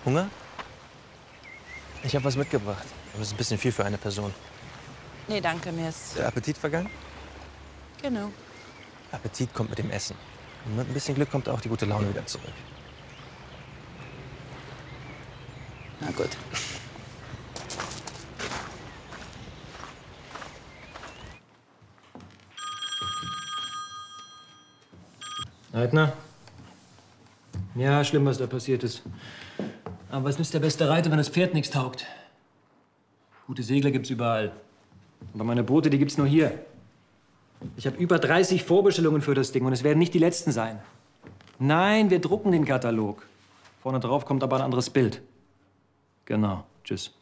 Hunger? Ich habe was mitgebracht. Aber das ist ein bisschen viel für eine Person. Nee, danke, mir ist... Der Appetit vergangen? Genau. Appetit kommt mit dem Essen. Und mit ein bisschen Glück kommt auch die gute Laune wieder zurück. Na gut. Leitner? Ja, schlimm, was da passiert ist. Aber was nützt der beste Reiter, wenn das Pferd nichts taugt? Gute Segler gibt's überall. Aber meine Boote, die gibt's nur hier. Ich habe über 30 Vorbestellungen für das Ding und es werden nicht die letzten sein. Nein, wir drucken den Katalog. Vorne drauf kommt aber ein anderes Bild. Genau. Tschüss.